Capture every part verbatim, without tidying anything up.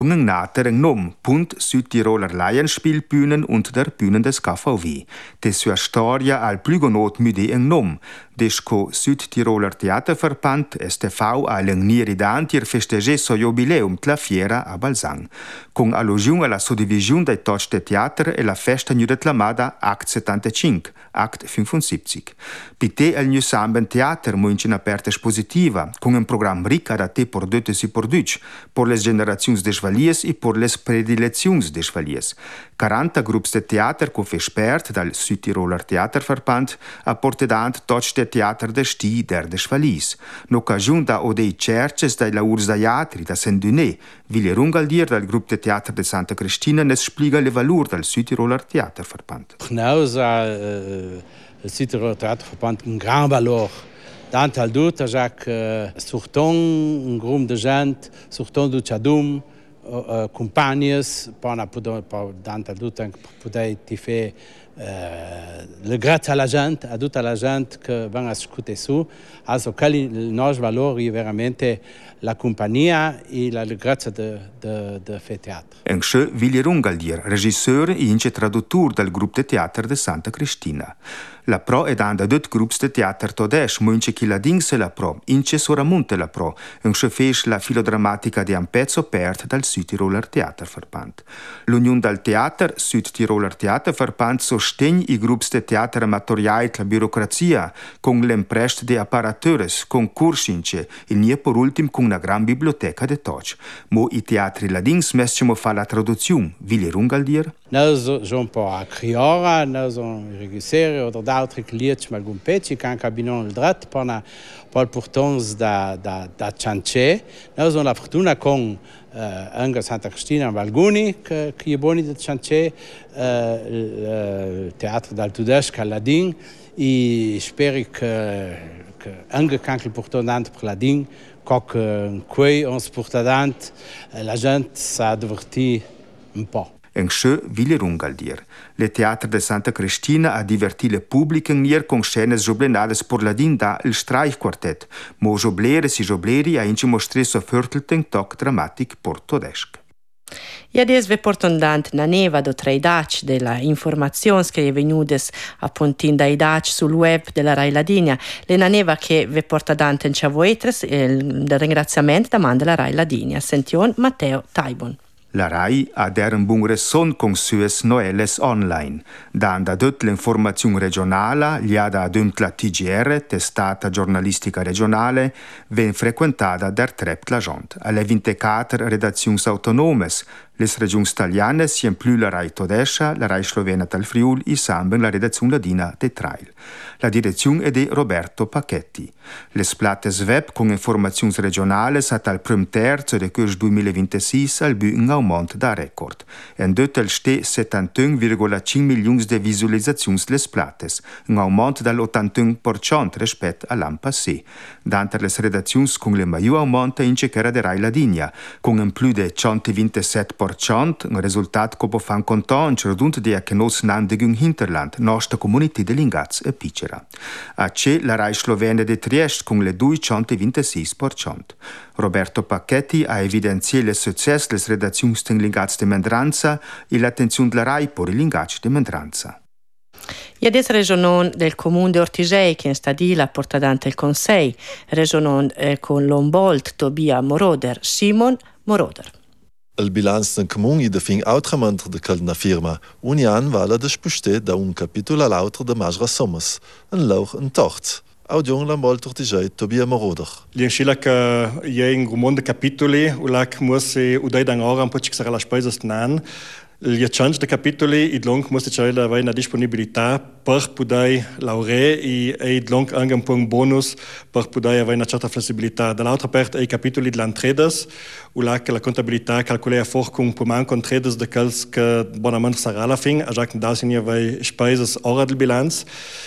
Einen nateren Nom, Punt Südtiroler Laienspielbühnen und der Bühnen des K V W. Des sua storia al plügonot müde en nom. Desco Südtiroler Theaterverband S T V a l'engnieri d'antir festeger so jubileum la fiera a Balzan. Con allusione alla suddivisione dei Toch de Theater e la festa nu declamada Act settantacinque, Act fünfundsiebzig. Pite el nu samben Theater muncin aperta espositiva, con un programma ricco adatté por dötes e por duc, por les generazions de Svalies e por les predilezions de Svalies. quaranta grupps de Theater co fespert dal Südtiroler Theaterverband a portedant Toch de Theater de Sti der de Svalies. N'occasione da odei cerces dai laurs da Iatri, da Saint-Denis, Ville Rungaldier dal Grupp de Theater de Santa Cristina nes spliega le valur dal Südtiroler Theaterverband. Nous a uh, il Südtiroler Theaterverband un grand valor. Dantal dut a Jacques uh, surton un grum de gent, surton du Chadum, uh, compagnies, pona pudo dantal dut podei ti fe Uh, le grazie alla gente, a tutta la gente che va a ascoltare su, also quelli il nostro valore è veramente la compagnia e la grazia de, de, de fe teatro. Anche Willy Rungaldier, regisseur e ince traduttur del Grupp de Theater de Santa Cristina. La pro ed anda dut grupps de Theater todesch, munce chi la dingse la pro, ince soramunte la pro, anche fesch la filodrammatica di un pezzo pert dal Südtiroler Theaterverband. L'Unione del Theater, Südtiroler Theaterverband, sostegna i grupps de Theater amatoriali la burocrazia, con l'emprest de apparateurs, con cursince, e nie per ultim con una gran biblioteca de Toch. Mo i teatri ladins mescimo fa la traduzione, Willy Rungaldier. Noi siamo un po' a Criora, noi siamo i regisseri o d'altri clienti, ma alcun pezzi che anche abbiamo il dritto per il portons da, da, da Ciancè. Noi abbiamo la fortuna con uh, anche Santa Cristina Valguni, che, che è buoni da Ciancè, uh, il teatro dal Tudesco a Ladin, e spero che, che anche il portons per Ladin, che qui on se porta avanti, la gente si divertì un po'. Anche Willy Rungaldier. Le Theater de Santa Cristina ha divertito il pubblico nier con scene joblenades por ladin da il Streichquartett, mo jobleres e jobleri ha inci mostrare förtelten toc dramatic por todesc. E adesso vi porto andant na neva do tre dac della informazioni che è venudes appuntin dai dac sul web della Rai Ladinia. Le na neva che vi porta andant in Ciavoetres il ringraziamento da man della Rai Ladinia. Sention Matteo Taibon. La Rai ha der un buon reson con sues noelles online, dando dut l'informazione regionale, gli ha da dunt la T G R, testata giornalistica regionale, ven frequentata der trept la gente. Alle ventiquattro redazioni autonomes, les regions italianes sien plus la Rai Todesca, la Rai Slovena tal Friul e samben la redazione ladina de Trail. La direzione è di Roberto Pacchetti. Les plates web con informazioni regionali sa tal prim terzo de curs duemilaventisei al bu un aumento da record. En dötel ste settantuno virgola cinque milioni de visualizzazioni les plates, un aumento dall'ottantuno per cento rispetto all'anno passé. Danter les redazioni con le maior aumento in cecera de Rai Ladinia, con un più de centoventisette per cento, un risultato che può fare contento riguardo di che nos nandegung hinterland, nostra comunità de Lingaz e Picera. A c'è la Rai Slovena de Trieste con le duecentoventisei per cento. Roberto Pacchetti ha evidenziato il successo delle redazioni in Lingaz de Mendranza e l'attenzione della Rai per il Lingaz de Mendranza. E adesso regionon del comune di Ortisei che sta di la porta dante il Consei, regionon eh, con l'Ombolt Tobia Moroder, Simon Moroder. Il bilancio del comune è fin autramente de quella firma. Ogni anno vale da spostare da un capitolo all'altro de Masra Sommes, un lauch un tocht. Audion la molto Ortisei Tobia Moroder. L'inscila che è in un mondo capitoli, u lac musse udai dan ora un po' ci sarà la spesa snan. Il change de capitoli id long muste c'è la una disponibilità per poter laurare e id long anche un po' un bonus per poter avere una certa flessibilità. Dall'altra parte i capitoli dell'entredas, u lac la contabilità calcolea for con po man contredas de quels che bonament sarà alla fin, a giac da sin avei spesas ora del bilanz.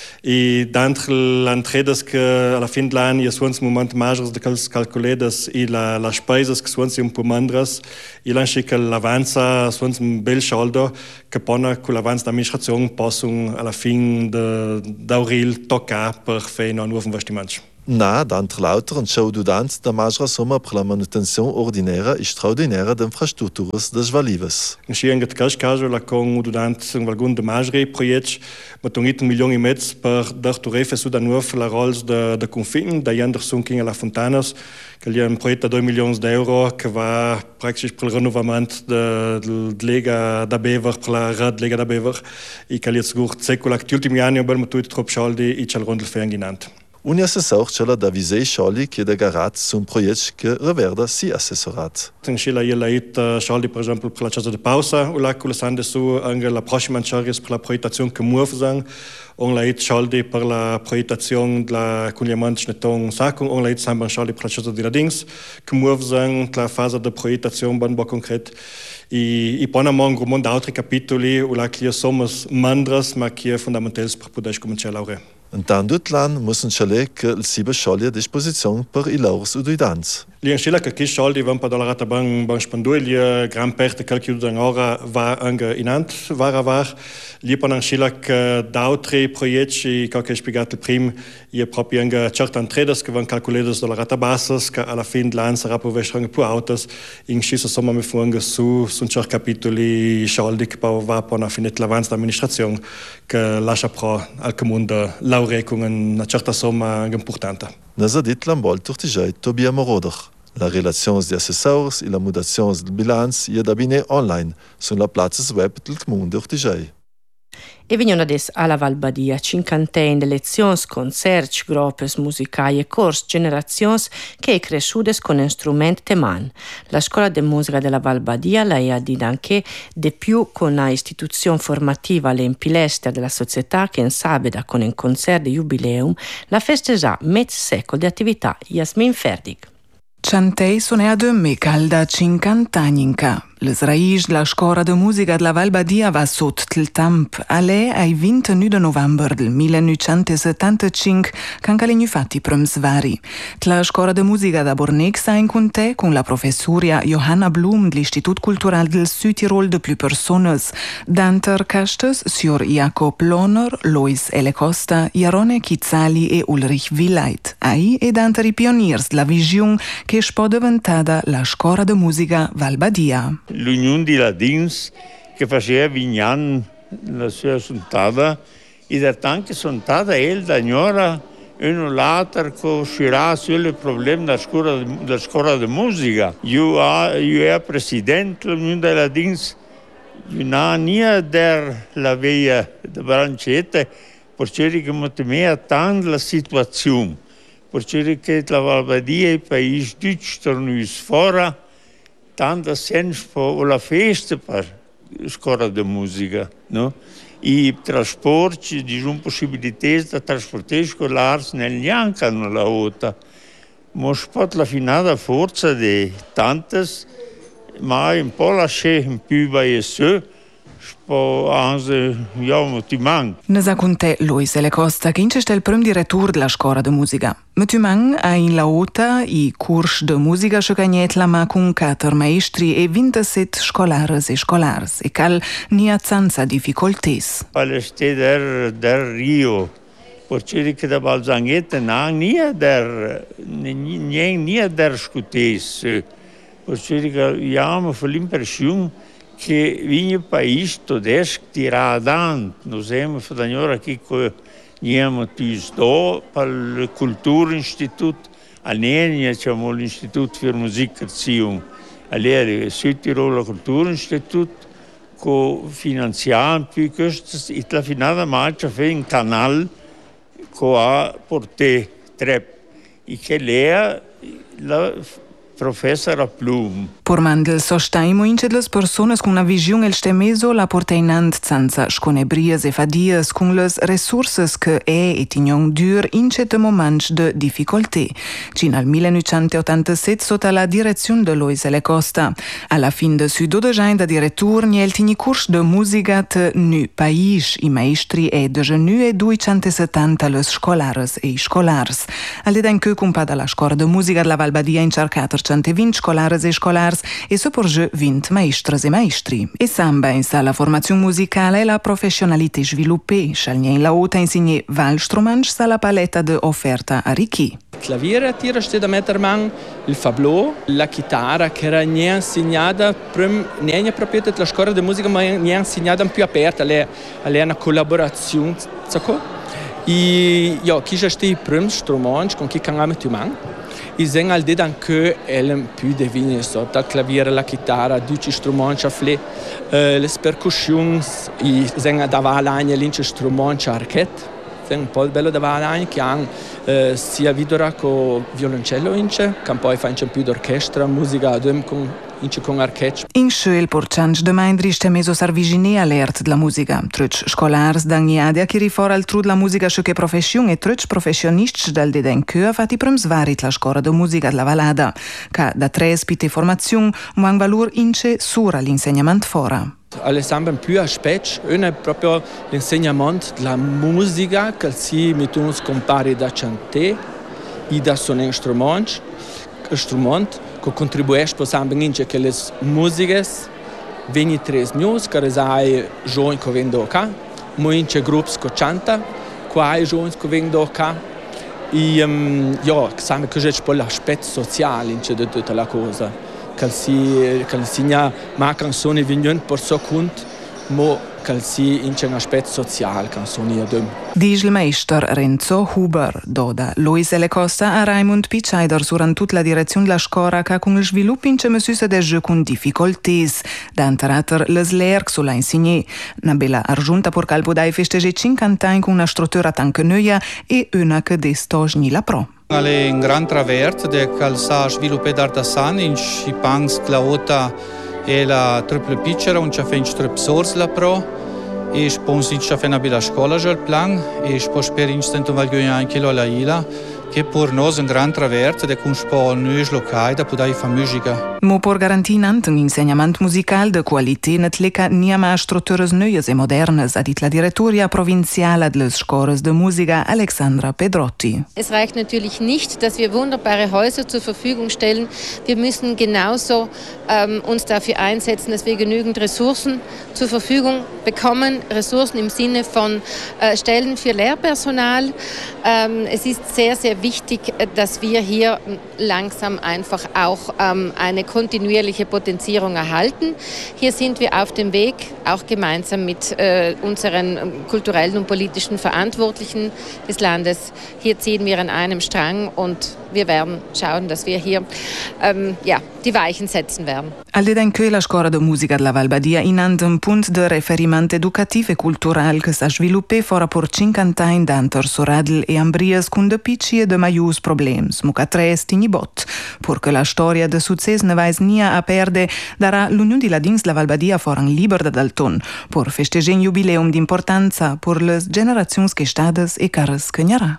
E d'entre l'entredas que alla fin de l'any hi ha suons moment majors de quels calculedas e la, la spesas que suons un po mandras e l'anche que l'avanza suons un bel soldo que pona con l'avanza d'amministrazione possono alla fin de d'auril toccar per fare un nuovo investimento. Na, d'antre l'auter un show dudant da Masra Somma per la manutenzione ordinaria e straordinaria de infrastrutture de Svalives. Schi anche caso caso la con dudant un valgun de Masri project mit un un milioni mezz per dar Torrefe su da nuov la rols de de confin da yander sunking a la Fontanas che gli un progetto da due milioni di euro che va praktisch per il rinnovamento de, de, de Lega da Bever per la Rad Lega da Bever e che gli sicur secula che gli ultimi anni abbiamo tutto trop schaldi e c'è il rondel fern genannt. Un assessor ce la da visei scholli che de garat su un progetto che reverda si assessorat. In Scilla io la it scholli per esempio per la casa de pausa o la culasande su anche la prossima charis per la proiettazione che muove sang on la it scholli per la proiettazione della culiamant schneton sacung on la it samban scholli per la casa di radings che muove sang la fase de proiettazione ban bo concret i i ponamon gro mondo altri capitoli o la che somos mandras ma che fondamentals per poder cominciare a lavorare. In Tandutlan müssen Chalet che il sibe scholli a disposizione per i loro studianti. Li in Scilla che chi scholli van per dollarata ban ban spanduelia gran parte calcolo da ora va anche in ant var var li per in Scilla che d'autri progetti che che spiegato prim ie proprio anche certa entredas che van calculadas dollarata bassas che alla fin l'an sarà per vestre pu autos in Scissa somma mi fu anche su su cer capitoli scholli che va per una finet l'avance d'amministrazione che lascia pro al comune laurecungen una certa somma importante. Nasa dit l'ambol turtigiai Tobia Moroder. La relazione di assessors e la mutazione del bilancio è da bine online sulla piattaforma web del comune di Urtigiai. E vengono adesso alla Val Badia, cinquantain de lezioni, concerti, gruppi musicali e corsi generazioni che è cresciute con strumenti teman. La scuola di musica della Val Badia la è ad anche di più con una istituzione formativa alle impilestre della società che in sabeda con un concerto di jubileum la festeggia mezzo secolo di attività. Jasmin Ferdig. Chantei sono ad me calda cinquant'anninca. Les raici della scuola di musica della Val Badia va sotto il tempo. A lei ai ventuno novembre del millenovecentosettantacinque can calegni fatti prems vari. La scuola di musica da Bornec sta in conte con la professoria Johanna Blum dell'Istitut Cultural del Südtirol de plus persones. Danter castes sur Jacob Lohner, Lois L. Costa, Jarone Chizzali e Ulrich Willeit. Ai e danter i pioniers della visione che è diventata la scuola di musica Val Badia. L'Unione di Ladins che faceva Vignan la sua sontata e da tanto sontata il da gnora uno l'altro che uscirà sul problema della scuola della scuola di musica. Io ero presidente dell'Unione di Ladins non nia der la via de Brancette perché che motemea tant la situazione perché che la Val Badia è paese deutsch tornus fora tanta senso per la festa per la scuola di musica, no? I trasporti, diciamo, possibilità di trasportare scolari negli anni hanno la volta. Ma spot la finata forza di tantas, ma un po' lasciare in più bei su, spo anche, ja, ti manca. Ne sa conte Lois L. Costa, che è il primo direttore della scuola di musica. Ma tu man ha in lauta i corsi di musica che gagnet la ma con quattro maestri e ventisette scolares e scolares, e cal nia zanza difficoltés. Paleste der, der Rio, perché che da balzanghetta non nia der, nia der scutés, perché che abbiamo l'impressione che vigna paese tedesco tiradan, noi siamo fadaniora qui che niamo sto per il Kulturinstitut, a Nenia abbiamo l'Istitut für Musikerziehung, a lei il Südtiroler Kulturinstitut che finanziamo più questo e la finale marcia fa un canale che ha portato tre e che lei la Professora Blum. Por mandel sostaimo ince las personas con una visione el stemeso la portainant zanza sconebries e fadias con las resurses che è e tignon dur ince te moments de difficolté. Cin al millenovecentottantasette sotto la direzione de Lois L. Costa. Alla fin de su dodegin da direttur ni el tigni curs de musica te nu pais i maestri e de genu e duecentosettanta las scolares e scholars. Al den che cumpada la scuola de musica della Val Badia in cercater centoventi scolares e scolars e soporge venti maestras e maestri. E samba in sala formazione musicale e la professionalità sviluppè, scelgne in lauta insegné val struments sala paletta de offerta a ricchi. Il claviere tira ste da mettere man, il fablò, la chitarra che era nie insegnata, prim, nie proprio la scuola di musica, ma nie insegnata più aperta, è una collaborazione, sacco? E ja, chi c'è sti prim strumenti con chi can ame tu man? I seng al de dan che elen più devine so, dal claviere, la chitarra, duci strumenti a fle, uh, le percussions, i seng dava l'agna l'ince strumenti a archet. È un po' bello da valare che hanno eh, sia vidora con violoncello ince, che poi fa più d'orchestra, musica ad un con ince con archetch. In schel porchanch de maindri ste meso sarvigine alert della musica. Truc scolars d'agniadia che rifora al trud la musica che profession e truc professionists del de den chœur fati prems varit la scora de musica della valada, che da tre spite formazione un valur ince sura l'insegnamento fora. Alessandro più aspetti, uno è proprio l'insegnamento della musica che si mettono scompare da cantare e da suonare strumenti, strumenti che contribuiscono per che le musiche vengono tre news, che sono giovani che vengono qua, molti gruppi che cantano, quali giovani che vengono qua e um, ja, sappiamo che c'è poi l'aspetto sociale di tutta la cosa. Che si che si ma canzoni vengono per so conto, ma che si in un aspetto sociale canzoni ad un. Dice il maestro Renzo Huber, doda Luis Ele Costa a Raimund Pichaider suran tutta la direzione della scuola che con il sviluppo in cemesuse de jeu con difficoltés, d'anterater les lerg sulla insegné, una bella argiunta por calbo dai festeggi cinquanta anni con una struttura tanca neuia e una che destogni la pro. È un gran travert de cal sa sviluppare d'artasan in Chipangs Claota e la triple pitcher un cha fench trip source la pro e sponsi cha fena bella scuola gel plan e spo sper instant valgoia anche lo la ila che per nos un gran travert de kun spo neus locai da podai fa musica. Mo por garantinant un insegnament musical de qualität net leca niama struttures neues e modernes, adit la Direktoria Provinciala des Scores de Musica Alexandra Pedrotti. Es reicht natürlich nicht, dass wir wunderbare Häuser zur Verfügung stellen. Wir müssen genauso ähm, uns dafür einsetzen, dass wir genügend Ressourcen zur Verfügung bekommen. Ressourcen im Sinne von äh, Stellen für Lehrpersonal. Ähm, es ist sehr, sehr wichtig, dass wir hier langsam einfach auch ähm, eine kontinuierliche Potenzierung erhalten. Hier sind wir auf dem Weg, auch gemeinsam mit äh, unseren kulturellen und politischen Verantwortlichen des Landes. Hier ziehen wir an einem Strang und wir werden schauen, dass wir hier ähm, ja, die Weichen setzen werden. Al de denque la Scuola de Musica della Val Badia inant un punt de referimento educativ e cultural che sa sviluppé fora por cinquanta anni d'antor Soradl e Ambrias cun de pici e de maius problems, muca tres tigni bot, porque la storia de success ne vais nia a perde, darà l'Unione di Ladins la Val Badia foran liber da dalton, por festejar un jubileum d'importanza por les generazions che stades e cares che gnarà.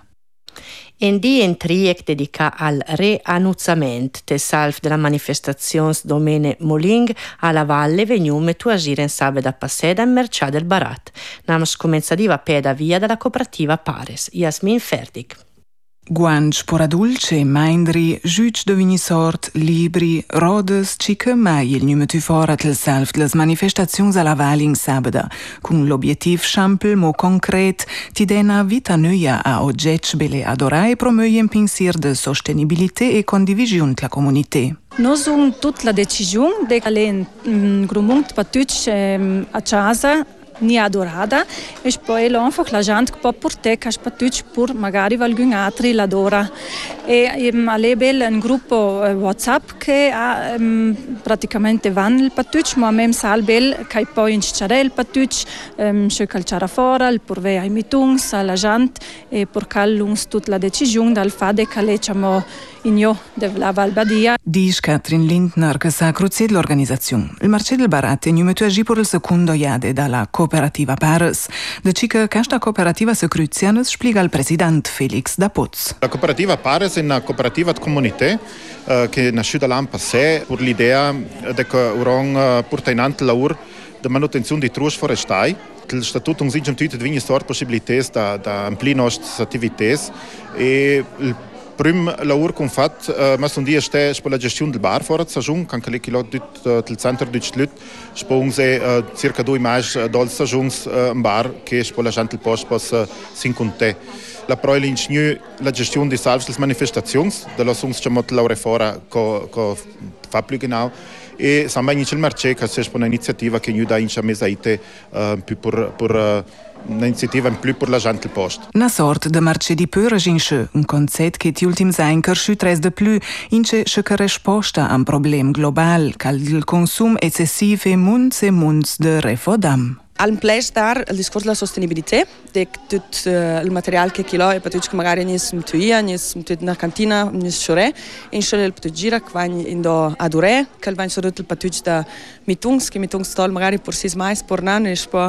In die in triec dedica al reannuzzament des salv della manifestazione domene Moling alla valle veniume tu agire in sabeda passeda in Mercià del Barat. Namos comenzativa peda via della cooperativa Pares. Jasmin Ferdig. Guanci por adulce, maindri, giuc de vinisort, libri, rodes, ciche mai il nume tu forat il salv les manifestazions alla valing sabeda, con l'obiettiv schampel mo concret, ti dena vita neuia a oggetch bele adorai promuoie un pensier de sostenibilité e condivisione la comunité. Noi abbiamo tutta la decisione di aller un grumont patuc a casa ni adorada e poi l'enfant la gente che può portare che spatuc per magari qualcun altro l'adora e all'ebel un gruppo WhatsApp che ha um, praticamente van il patuc ma mem salbel che poi incicciare il patuc um, se calciare fora il porve ai mitungs alla gente e per callungs tutta la decisione dal fade che le chiamo Igno della Val Badia. Dice Katrin Lindner che sa cruzier l'organizzazione. Il marché del Barat è numeto agì per il secondo iade dalla cooperativa Pares. De cică questa cooperativa se cruziana spiega il presidente Felix Dapuz. La cooperativa Pares è una cooperativa di comunità uh, che nasce dall'anno passato per l'idea che urong uh, porta in avanti lavoro di manutenzione di truos forestali. Il statuto consiste in tutte le possibilità da, da ampliare le nostre attività e il Prim lavoro che ho fatto, uh, ma sono dia ste per la gestione del bar fuori stagione, anche lì che l'ho detto del centro di Lut, spose uh, circa due mesi uh, dal stagione uh, un bar che per la gente del posto possa si incontrare. La prova è la gestione di salve delle manifestazioni, della sonst che molto lavorare fuori co co fa più genau e samba inizia il marché che è un'iniziativa che aiuta in mesaite uh, più per per uh, un'iniziativa in più per la gente del posto. Una sorta de marché di pöreginsche, un concept che ti ultim sein cresciu tres de più, ince che che risposta a un problem global, cal il consum eccessivo e munts e munts de refodam. Al place dar il discorso della sostenibilità, di tutto uh, il materiale che chi lo è, per che magari non è tuia, non è una cantina, non è sciore, e in il gira che va in do adure, che va in sodotto il patuccio da mitungs, che mitungs tol magari per sei mais, per nano, e poi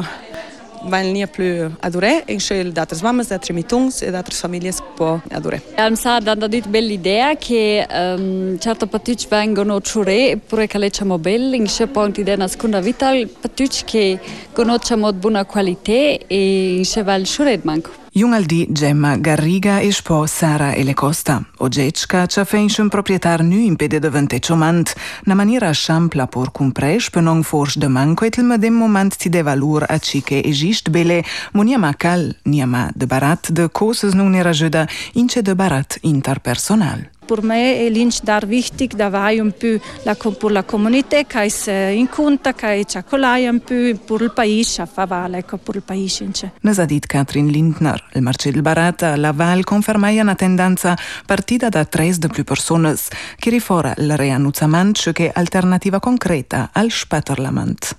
va in linea più adure, e in da altre mamme, da altre mitungs e da altre famiglie può adure. Mi sa da dit bella idea che um, certo patucci vengono ciure, pure che le ciamo belli, in c'è poi un'idea una seconda vita, patucci che conosciamo di buona qualità e in c'è va il ciure manco. Jungaldi Gemma Garriga e spo Sara Elecosta. Oggetska c'ha feinsch un proprietar nu impede de ventecciomant, na maniera schampla por cumpres per non forsch de manco et il medem moment ti de valur a ci che esist bele, mo niama cal, niama de barat de coses non era juda, ince de barat interpersonal. Per me è l'inch wichtig, da vai un po' la, per la comunità che si incontra, che ci accolai un po' per il paese, a fa vale, ecco, per il paese. Nes ha dit Katrin Lindner. Il marché del barat a Laval confermaia una tendenza partita da tres de più persone che rifora il reannuzzamento che alternativa concreta al spatterlamento.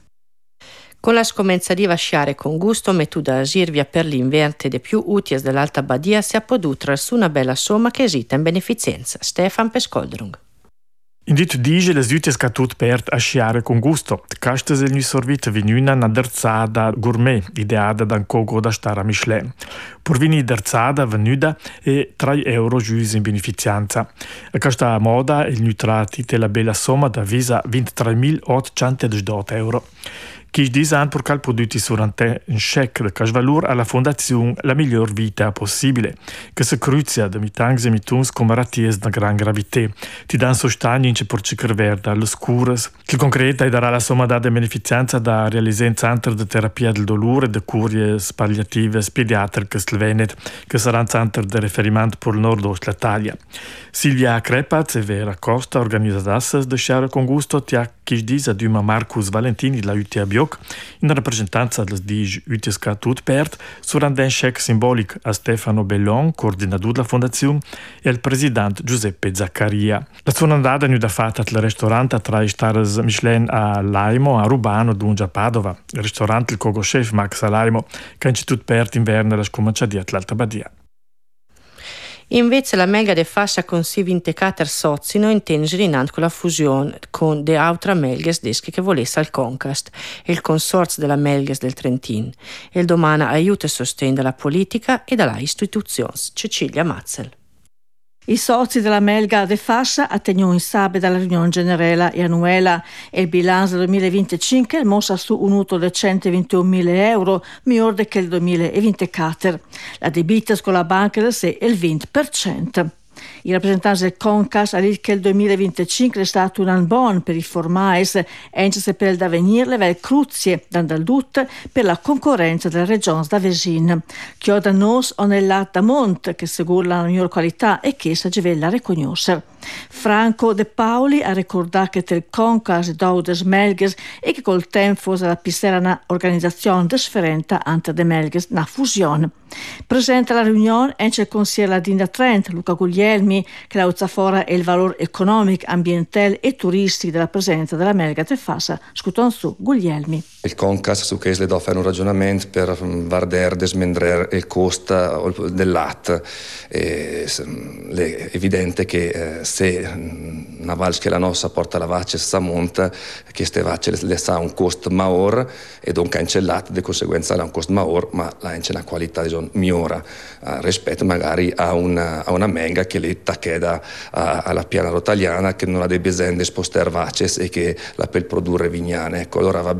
Con la scommessa di vasciare con gusto, mettuda a Sirvia per l'inverte de più utili dell'Alta Badia, si è potuta su una bella somma che esita in beneficenza. Stefan Pescoldrung. In dit dice le utis che tut pert a sciare con gusto. Castes il nu servita vinuna na derzada gourmet, ideata da cogo da stara Michelin. Pur vini derzada venuda e tre euro gius in beneficenza. A questa moda il nu tratite la bella somma da visa ventitremilaottocentodiciotto euro. Chi disan per cal prodotti surante un check de cash valur alla fondazione La Miglior Vita Possibile, che si cruzia da mitangs e mituns come raties da gran gravità. Ti dan sostegno in per cercare dalle curas. Che concreta è darà la somma da beneficenza da realizzare in centro di terapia del dolore e de curie palliative pediatriche del Veneto, che sarà un centro di riferimento per il nord-est dell'Italia. Silvia Crepaz e Vera Costa, organizzasse de sciare con gusto, ti ha chi dice ad uma Marcus Valentini della U T A Bioc, in rappresentanza del D I G U T S C Tut Pert, surrende un check simbolico a Stefano Bellon, coordinatore della fondazione, e al presidente Giuseppe Zaccaria. La sua andata è fatta al ristorante tra i stars Michelin a Laimo, a Rubano, Dungia, Padova. Il ristorante il cogo chef Max Alaimo, che in Tut Pert inverna la scomanciadia all'Alta Badia. Invece la Melga de fascia con si vintecater sozino intende rinant con la fusione con de altra Melges desche che volesse al Concast e il consorzio della Melges del Trentin. Il domana aiuta e sostegno della politica e dalla istituzione. Cecilia Mazzel. I soci della Melga de Fascia attengono in sabato dalla riunione generale e annuale e il bilancio del duemilaventicinque mostra su un utile di centoventunomila euro, migliore che il duemilaventiquattro. La debita con la banca del sé è il venti per cento. I rappresentanti del Concas hanno detto che il duemilaventicinque è stato un anno buono per i formais, anche per il d'avvenire le cruzie d'Andaldut per la concorrenza delle regioni da vicino. Che da noi hanno il latte monte che secondo la migliore qualità e che si deve riconoscere. Franco De Paoli ha ricordato che il Concas è dato Melges e che col tempo fosse la pissera una organizzazione differente ante de Melges una fusione. Presente alla riunione anche il consigliere Dinda Trent, Luca Guglielmi, che la uzza fora il valore economico, ambientale e turistico della presenza della Melga de Fascia. Scuton su Guglielmi. Il Concas su che le do fare un ragionamento per varder desmendrer il costo del latte. È evidente che eh, se una valse che la nostra porta la vace sa monta, che ste vace le sa un costo maggiore e donc anche il latte di conseguenza ha un costo maggiore, ma ha anche una qualità di migliore eh, rispetto magari a una, a una menga che le taccheda alla piana rotaliana che non ha dei bisogni di spostare vaces e che la per produrre vignane. Ecco, allora va ben trovare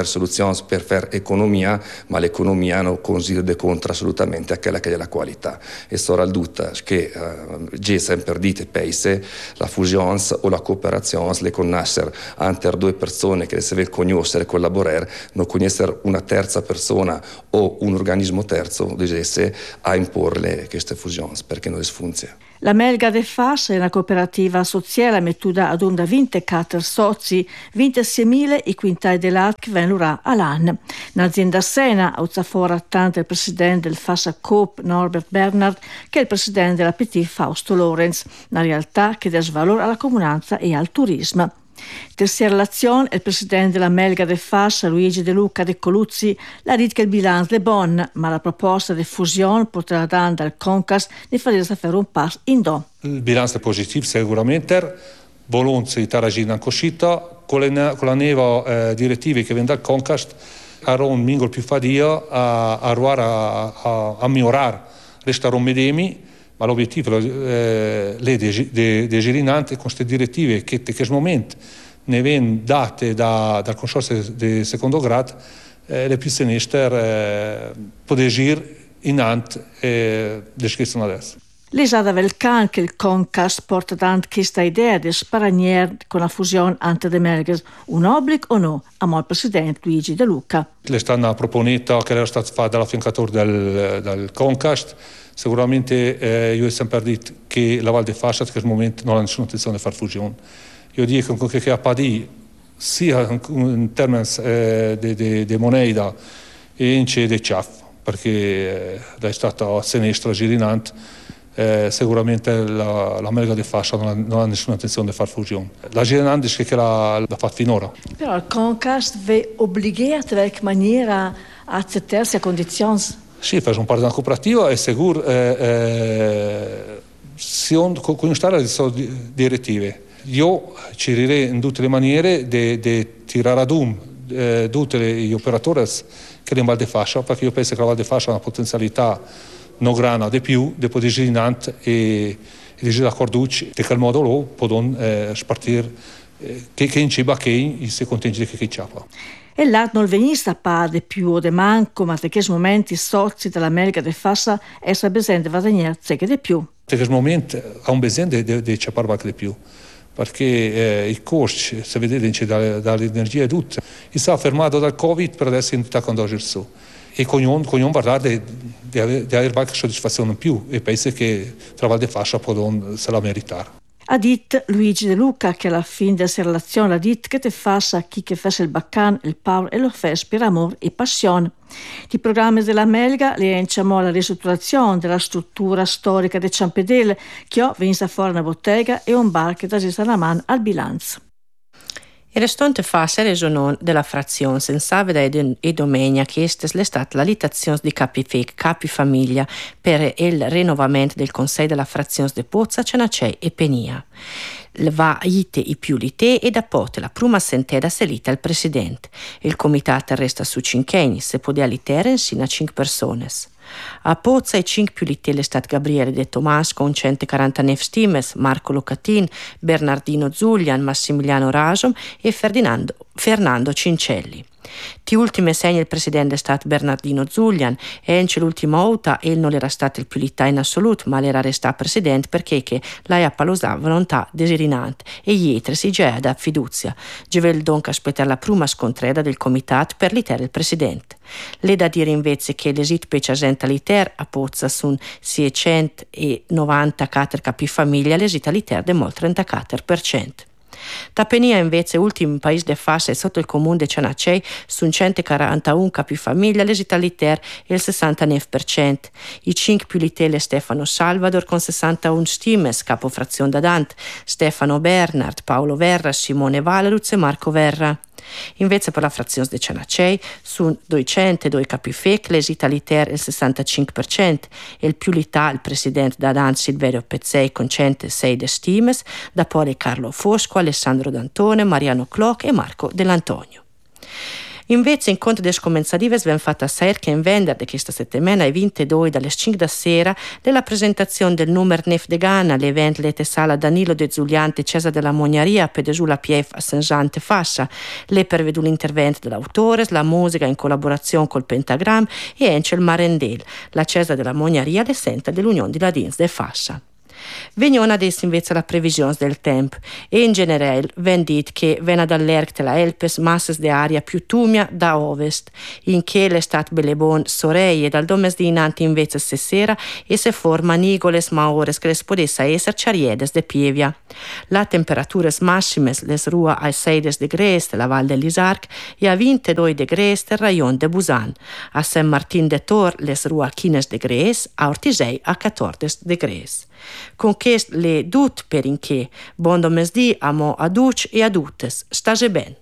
fare soluzioni per fare economia, ma l'economia non considera contro assolutamente a quella che è la qualità. E sarà il dutta che uh, già sempre dite paese la fusione o la cooperazione le conoscere entre due persone che si deve conoscere e collaborare, non conoscere una terza persona o un organismo terzo dicesse a imporle queste fusioni perché non sfunziona. La Melga de Fas è una cooperativa sociale mettuta ad onda ventiquattro soci, ventisei i quintai dell'art che vengono all'anno. Un'azienda Sena ha fuori tanto il presidente del Fassa Coop Norbert Bernard che il presidente della P T Fausto Lorenz, una realtà che dà valore alla comunanza e al turismo. Terza relazione, il presidente della Melga de Fas, Luigi De Luca de Coluzzi, l'ha detto che il bilancio è buono, ma la proposta di fusione potrà dare dal Concast di fare fare un passo in do. Il bilancio è positivo sicuramente, Bologna di Taragina anche uscita, con, le, con la nuova eh, direttiva che viene dal Concast, avrà un mingol più fadio a, a, a, a, a migliorare, restare medemi. Ma l'obiettivo eh, è di Girinante con queste direttive che in questo momento ne vengono date da, dal Consorzio di secondo grado, eh, le più sinistre eh, poter agire in ante e descrivono adesso. L'Isada Velcan che il Concast porta avanti questa idea di sparaniere con la fusione ante de Melgas, un obbligo o no? A il presidente Luigi De Luca. Le stanno proponendo che era stato fatto dall'affiancatore del, del Concast. Sicuramente eh, io ho sempre detto che la Val di Fascia in questo momento non ha nessuna intenzione di fare fusione. Io dico che a Padì, sia in termini eh, di moneta e in di ciaff, perché eh, è stata a sinistra girinante, eh, sicuramente la, la Melga di Fascia non ha, non ha nessuna intenzione di fare fusione. La girinante dice che l'ha, l'ha fatto finora. Però il Concast vi obbligato in qualche maniera a accettarsi a condizioni. Sì, fa un parte della cooperativa e sicuro eh, eh, si conoscere le sue direttive. Io cercherei in tutte le maniere di tirare ad un eh, tutti gli operatori che in Val di Fascia, perché io penso che la Val di Fascia ha una potenzialità non grande di più, di poter girare e di girare d'accordo in quel modo lo possono eh, spartire eh, che, che in ciba che in si contenti che c'è. E là non venisse a di più o di manco, ma in questo momento i soci della Melga de Fassa sono presenti a venire di più. In questo momento ha un bisogno di ciappare di più, perché eh, i costi, se vedete, dall'energia e tutto, si è fermato dal Covid per adesso in tutta condoggere su. E con ognuno guardare di avere qualche soddisfazione in più e penso che tra Val di Fascia possono se la meritare. Ha detto Luigi De Luca che alla fine della relazione ha detto che te fassa chi che fa il baccan, il power e lo fa per amore e passione. I programmi della Melga le inciamò la ristrutturazione della struttura storica di Ciampedel che ho vinto fuori una bottega e un bar che da una mano al bilancio. Il restante fase resonon della frazione Sensaveda e Domenia che è stata la litazione di capi F I C, capi famiglia per il rinnovamento del Consiglio della frazione di Pozza, Cenacei e Penia. Va ite i più lite e da pote la prima senteda selita il presidente. Il comitato resta su cinqueni, se podea litere insino a cinque persone. A Pozza i cinque più litelle stat Gabriele De Tomas con centoquarantanove stimes, Marco Locatin, Bernardino Zulian, Massimiliano Rasom e Ferdinando, Fernando Cincelli. Ti ultime segni il presidente è stato Bernardino Zulian e in l'ultima volta il non era stato il più lità in assoluto ma l'era restato presidente perché che lei ha palosato volontà desirinante e ietri si già da fiducia. Gevel donc aspettare la prima scontreda del comitato per l'iter il presidente. Le da dire invece che l'esito pecciasenta l'iter a Pozza sono seicentonovanta capi famiglia, l'esito all'iter demol trentaquattro per cento. Tapenia invece, ultimo paese de fase sotto il comune di Cenacei, su centoquarantuno capi famiglia, l'esito all'iter è il sessantanove per cento. I cinque più litelle Stefano Salvador con sessantuno stimes, capo frazione da Dante, Stefano Bernard, Paolo Verra, Simone Valeruz e Marco Verra. Invece per la frazione di Cenacei su duecentodue capi F E C l'esito all'iter il sessantacinque per cento e il più lità il presidente da Dan Silverio Pezzei con centosei de stimes, da poi Carlo Fosco, Alessandro D'Antone, Mariano Cloc e Marco Dell'Antonio. Invece incontri des commensadives ven fatta ser che in vender di questa settimana ai ventidue dalle cinque da sera della presentazione del numero nef de Ghana l'event lete sala Danilo de Zuliante Cesa della Mognaria per la P F a Saint-Jean Fascia. Le pervedu l'intervento dell'autore, la musica in collaborazione col Pentagram e Encel Marendel. La Cesa della Mognaria le senta dell'Unione di Ladins de Fascia. Veniamo adesso invece alla previsione del tempo e in generale ven dit che vena dall'erc la Elpes masses de aria più tumia da ovest, in che l'estate belle bon sorei e dal domes di inanti invece se sera e se forma nigoles maores che les podessa esser chariedes de pievia. La temperaturas massimes les rua a sei degrees de la Val dell'Isarc e a ventidue degrees del rayon de Busan. A Saint Martin de Tor les rua quinze degrees, a Ortisei a quattordici degrees. Con che le dut per in che, bon domesdì amo aduc e adutes, stage ben.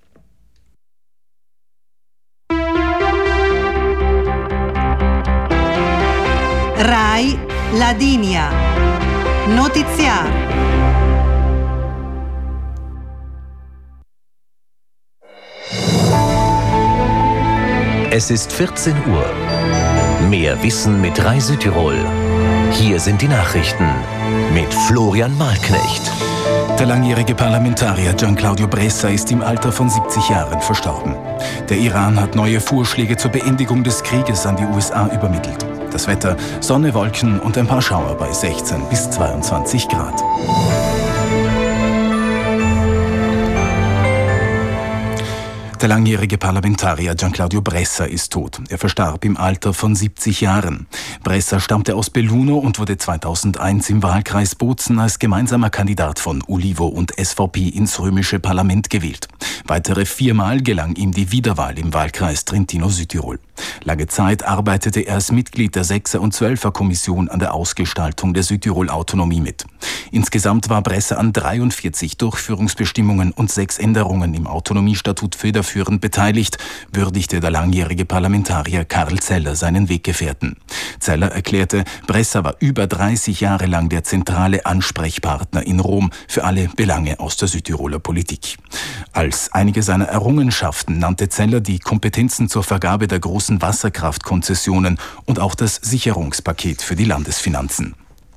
Rai Ladinia. Notiziar. Es ist vierzehn Uhr. Mehr Wissen mit Rai Südtirol. Hier sind die Nachrichten mit Florian Malknecht. Der langjährige Parlamentarier Gianclaudio Bressa ist im Alter von siebzig Jahren verstorben. Der Iran hat neue Vorschläge zur Beendigung des Krieges an die U S A übermittelt. Das Wetter: Sonne, Wolken und ein paar Schauer bei sechzehn bis zweiundzwanzig Grad. Der langjährige Parlamentarier Gianclaudio Bressa ist tot. Er verstarb im Alter von siebzig Jahren. Bressa stammte aus Belluno und wurde zweitausendeins im Wahlkreis Bozen als gemeinsamer Kandidat von Ulivo und S V P ins römische Parlament gewählt. Weitere viermal gelang ihm die Wiederwahl im Wahlkreis Trentino-Südtirol. Lange Zeit arbeitete er als Mitglied der Sechser- und Zwölfer-Kommission an der Ausgestaltung der Südtirol-Autonomie mit. Insgesamt war Bressa an dreiundvierzig Durchführungsbestimmungen und sechs Änderungen im Autonomiestatut federführend beteiligt, würdigte der langjährige Parlamentarier Karl Zeller seinen Weggefährten. Zeller erklärte, Bressa war über dreißig Jahre lang der zentrale Ansprechpartner in Rom für alle Belange aus der Südtiroler Politik. Als einige seiner Errungenschaften nannte Zeller die Kompetenzen zur Vergabe der großen Wasserkraftkonzessionen und auch das Sicherungspaket für die Landesfinanzen.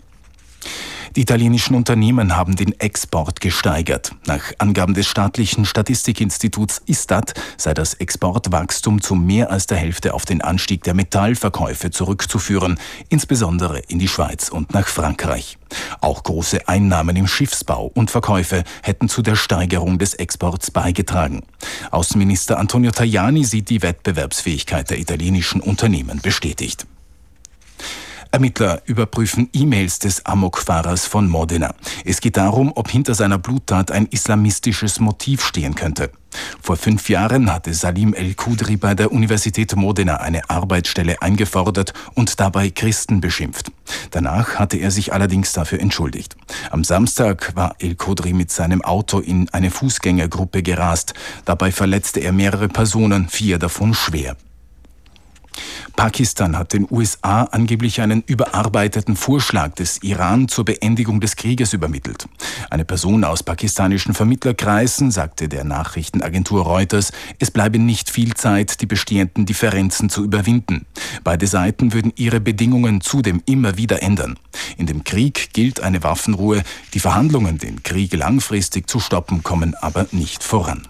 Die italienischen Unternehmen haben den Export gesteigert. Nach Angaben des staatlichen Statistikinstituts Istat sei das Exportwachstum zu mehr als der Hälfte auf den Anstieg der Metallverkäufe zurückzuführen, insbesondere in die Schweiz und nach Frankreich. Auch große Einnahmen im Schiffsbau und Verkäufe hätten zu der Steigerung des Exports beigetragen. Außenminister Antonio Tajani sieht die Wettbewerbsfähigkeit der italienischen Unternehmen bestätigt. Ermittler überprüfen E-Mails des Amokfahrers von Modena. Es geht darum, ob hinter seiner Bluttat ein islamistisches Motiv stehen könnte. Vor fünf Jahren hatte Salim El-Kudri bei der Universität Modena eine Arbeitsstelle eingefordert und dabei Christen beschimpft. Danach hatte er sich allerdings dafür entschuldigt. Am Samstag war El-Kudri mit seinem Auto in eine Fußgängergruppe gerast. Dabei verletzte er mehrere Personen, vier davon schwer. Pakistan hat den U S A angeblich einen überarbeiteten Vorschlag des Iran zur Beendigung des Krieges übermittelt. Eine Person aus pakistanischen Vermittlerkreisen sagte der Nachrichtenagentur Reuters, es bleibe nicht viel Zeit, die bestehenden Differenzen zu überwinden. Beide Seiten würden ihre Bedingungen zudem immer wieder ändern. In dem Krieg gilt eine Waffenruhe. Die Verhandlungen, den Krieg langfristig zu stoppen, kommen aber nicht voran.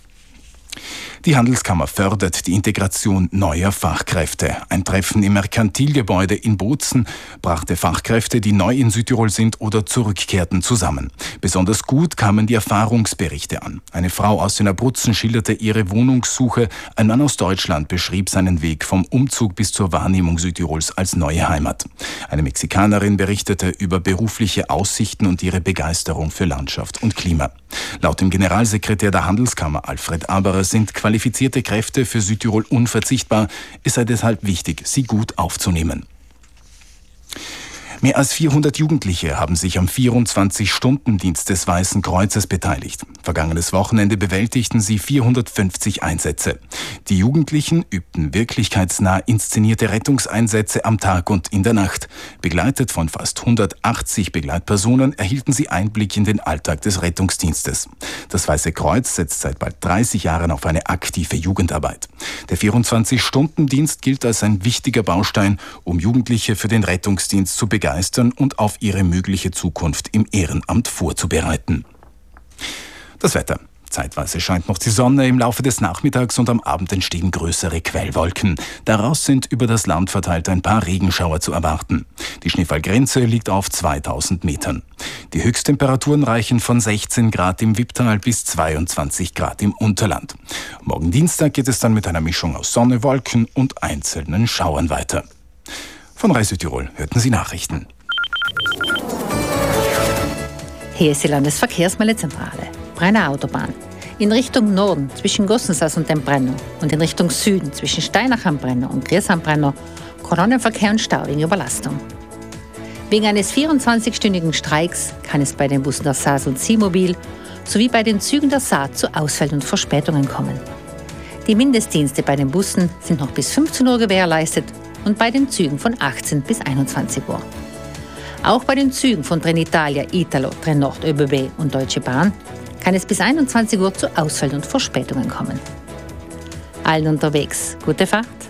Die Handelskammer fördert die Integration neuer Fachkräfte. Ein Treffen im Merkantilgebäude in Bozen brachte Fachkräfte, die neu in Südtirol sind oder zurückkehrten, zusammen. Besonders gut kamen die Erfahrungsberichte an. Eine Frau aus den Abruzzen schilderte ihre Wohnungssuche. Ein Mann aus Deutschland beschrieb seinen Weg vom Umzug bis zur Wahrnehmung Südtirols als neue Heimat. Eine Mexikanerin berichtete über berufliche Aussichten und ihre Begeisterung für Landschaft und Klima. Laut dem Generalsekretär der Handelskammer Alfred Aberer sind qualifizierte Kräfte für Südtirol unverzichtbar. Es sei deshalb wichtig, sie gut aufzunehmen. Mehr als vierhundert Jugendliche haben sich am vierundzwanzig-Stunden-Dienst des Weißen Kreuzes beteiligt. Vergangenes Wochenende bewältigten sie vierhundertfünfzig Einsätze. Die Jugendlichen übten wirklichkeitsnah inszenierte Rettungseinsätze am Tag und in der Nacht. Begleitet von fast hundertachtzig Begleitpersonen erhielten sie Einblick in den Alltag des Rettungsdienstes. Das Weiße Kreuz setzt seit bald dreißig Jahren auf eine aktive Jugendarbeit. Der vierundzwanzig-Stunden-Dienst gilt als ein wichtiger Baustein, um Jugendliche für den Rettungsdienst zu begeistern und auf ihre mögliche Zukunft im Ehrenamt vorzubereiten. Das Wetter. Zeitweise scheint noch die Sonne, im Laufe des Nachmittags und am Abend entstehen größere Quellwolken. Daraus sind über das Land verteilt ein paar Regenschauer zu erwarten. Die Schneefallgrenze liegt auf zweitausend Metern. Die Höchsttemperaturen reichen von sechzehn Grad im Wipptal bis zweiundzwanzig Grad im Unterland. Morgen Dienstag geht es dann mit einer Mischung aus Sonne, Wolken und einzelnen Schauern weiter. Von Rai Südtirol hörten Sie Nachrichten. Hier ist die Landesverkehrsmeldezentrale. Brenner Autobahn. In Richtung Norden zwischen Gossensas und dem Brenner und in Richtung Süden zwischen Steinach am Brenner und Gries am Brenner Kolonnenverkehr und Stau wegen Überlastung. Wegen eines vierundzwanzigstündigen Streiks kann es bei den Bussen der S A S und Simobil sowie bei den Zügen der S A zu Ausfällen und Verspätungen kommen. Die Mindestdienste bei den Bussen sind noch bis fünfzehn Uhr gewährleistet und bei den Zügen von achtzehn bis einundzwanzig Uhr. Auch bei den Zügen von Trenitalia, Italo, Trenord, ÖBB und Deutsche Bahn kann es bis einundzwanzig Uhr zu Ausfällen und Verspätungen kommen. Allen unterwegs, gute Fahrt!